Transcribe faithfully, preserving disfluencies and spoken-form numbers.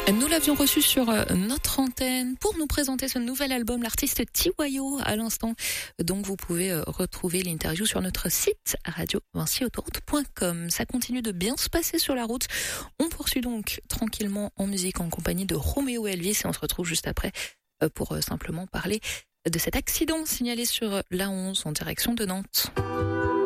Nous l'avions reçu sur notre antenne pour nous présenter ce nouvel album, l'artiste Tiwayo à l'instant. Donc vous pouvez retrouver l'interview sur notre site radio vinci autoroute point com. Ça continue de bien se passer sur la route. On poursuit donc tranquillement en musique en compagnie de Roméo Elvis et on se retrouve juste après pour simplement parler de cet accident signalé sur l'A onze en direction de Nantes.